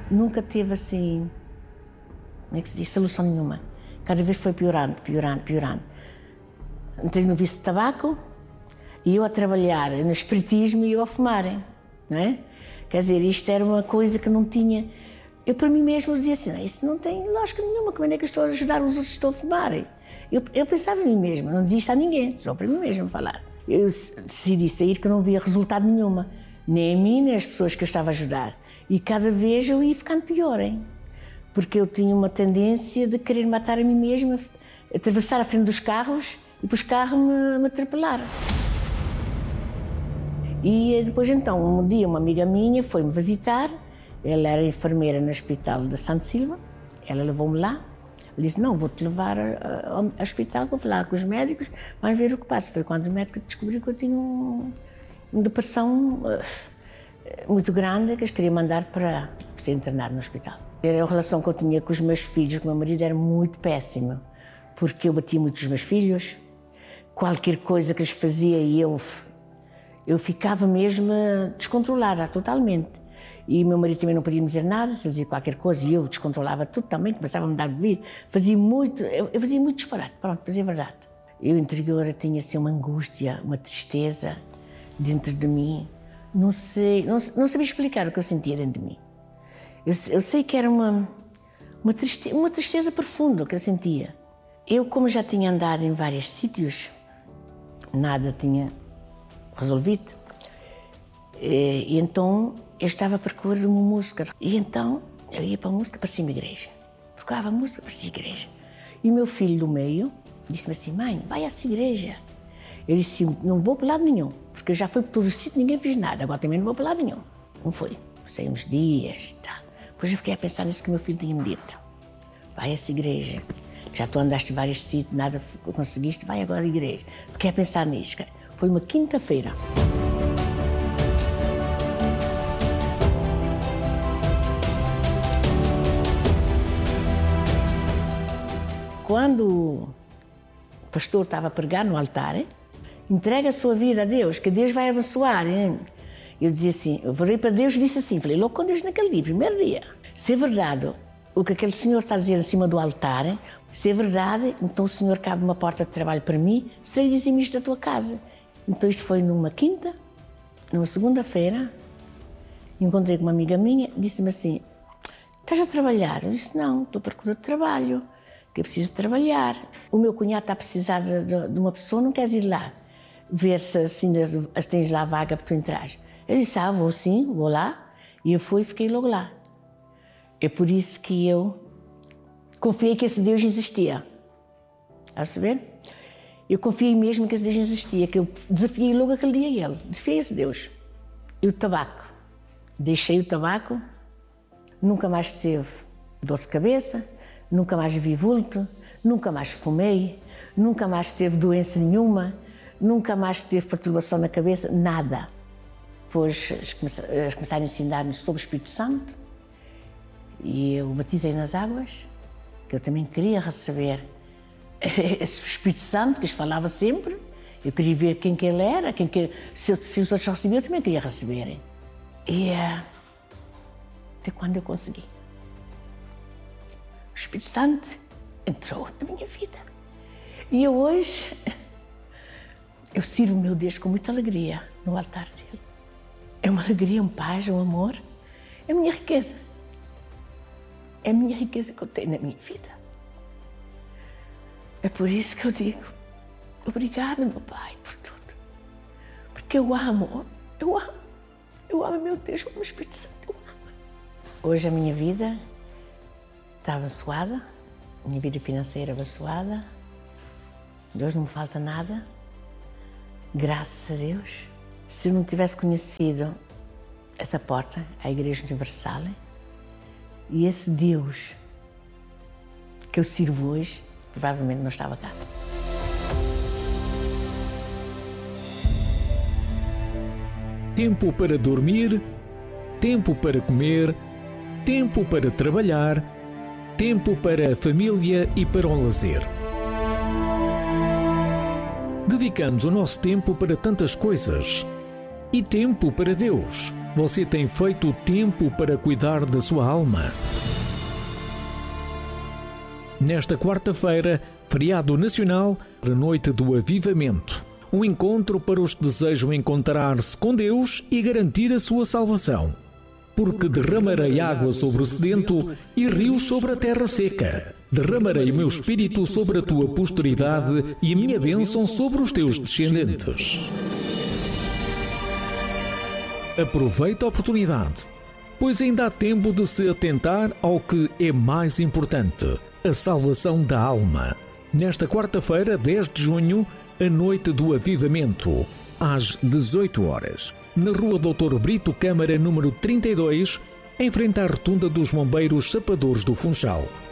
nunca teve assim, como é que se diz, solução nenhuma. Cada vez foi piorando. Entrei no vício de tabaco e eu a trabalhar no espiritismo e eu a fumar, não é? Quer dizer, isto era uma coisa que não tinha... Eu para mim mesmo dizia assim, isso não tem lógica nenhuma, como é que eu estou a ajudar os outros que estão a fumar? Eu pensava em mim mesma, não dizia isto a ninguém, só para mim mesma falar. Eu decidi sair que não via resultado nenhuma, nem a mim, nem as pessoas que eu estava a ajudar. E cada vez eu ia ficando pior, porque eu tinha uma tendência de querer matar a mim mesma, atravessar a frente dos carros e para os carros me atropelaram. E depois então, um dia uma amiga minha foi-me visitar, ela era enfermeira no hospital de Santo Silva, ela levou-me lá, ela disse, não, vou-te levar ao hospital, vou falar com os médicos, vamos ver o que passa. Foi quando o médico descobriu que eu tinha uma depressão muito grande, que eles queriam mandar para ser internado no hospital. A relação que eu tinha com os meus filhos, com o meu marido, era muito péssima, porque eu batia muito os meus filhos, qualquer coisa que eles faziam eu ficava mesmo descontrolada totalmente. E o meu marido também não podia me dizer nada, se ele dizia qualquer coisa e eu descontrolava tudo também, começava a me dar bebida, eu fazia muito disparate, pronto, para dizer a verdade. Eu interior tinha assim uma angústia, uma tristeza dentro de mim, não sabia explicar o que eu sentia dentro de mim. Eu sei que era uma tristeza profunda que eu sentia. Eu, como já tinha andado em vários sítios, nada tinha resolvido, e então eu estava à procura de uma música. E então eu ia para a música, parecia uma igreja. Procurava a música, parecia igreja. E o meu filho do meio disse-me assim, mãe, vai a essa igreja. Eu disse, não vou para lado nenhum, porque eu já fui para todos os sítios e ninguém fez nada, agora também não vou para lado nenhum. Não foi. Passei uns dias, tá. Depois eu fiquei a pensar nisso que o meu filho tinha me dito. Vai a essa igreja. Já tu andaste em vários sítios, nada conseguiste, vai agora à igreja. Fiquei a pensar nisso. Foi uma quinta-feira. Quando o pastor estava a pregar no altar, entrega a sua vida a Deus, que Deus vai abençoar. Eu dizia assim, eu falei para Deus e disse assim, falei logo com Deus naquele dia, primeiro dia. Se é verdade o que aquele senhor está a dizer em cima do altar, se é verdade, então o Senhor cabe uma porta de trabalho para mim, serei dizimista da tua casa. Então isto foi numa quinta, numa segunda-feira, encontrei com uma amiga minha, disse-me assim, estás a trabalhar? Eu disse, não, estou à procura de trabalho, que eu preciso de trabalhar. O meu cunhado está a precisar de uma pessoa, não queres ir lá? Ver se assim, tens lá a vaga para tu entrares. Eu disse, vou sim, vou lá. E eu fui e fiquei logo lá. É por isso que eu confiei que esse Deus existia. A saber? Eu confiei mesmo que esse Deus existia, que eu desafiei logo aquele dia ele. Desafiei esse Deus. E o tabaco. Deixei o tabaco, nunca mais teve dor de cabeça, nunca mais vi vulto, nunca mais fumei, nunca mais teve doença nenhuma, nunca mais teve perturbação na cabeça, nada. Depois eles começaram a ensinar-nos sobre o Espírito Santo e eu batizei nas águas, que eu também queria receber esse Espírito Santo que eles falava sempre. Eu queria ver quem que ele era, se os outros recebiam, eu também queria receber. E até quando eu consegui. O Espírito Santo entrou na minha vida. E eu hoje, eu sirvo o meu Deus com muita alegria no altar dele. É uma alegria, um paz, um amor. É a minha riqueza. É a minha riqueza que eu tenho na minha vida. É por isso que eu digo, obrigado, meu Pai, por tudo. Porque eu amo meu Deus, eu amo o Espírito Santo, eu amo. Hoje a minha vida está abençoada, a minha vida financeira abençoada. Deus não me falta nada, graças a Deus. Se eu não tivesse conhecido essa porta, a Igreja Universal, e esse Deus que eu sirvo hoje, provavelmente não estava cá. Tempo para dormir, tempo para comer, tempo para trabalhar, tempo para a família e para o lazer. Dedicamos o nosso tempo para tantas coisas, E tempo para Deus. Você tem feito tempo para cuidar da sua alma? Nesta quarta-feira, feriado nacional, a noite do avivamento. Um encontro para os que desejam encontrar-se com Deus e garantir a sua salvação. Porque derramarei água sobre o sedento e rios sobre a terra seca. Derramarei o meu espírito sobre a tua posteridade e a minha bênção sobre os teus descendentes. Aproveita a oportunidade, pois ainda há tempo de se atentar ao que é mais importante, a salvação da alma. Nesta quarta-feira, 10 de junho, a noite do avivamento, às 18 horas, na Rua Dr. Brito Câmara, número 32, em frente à rotunda dos Bombeiros Sapadores do Funchal.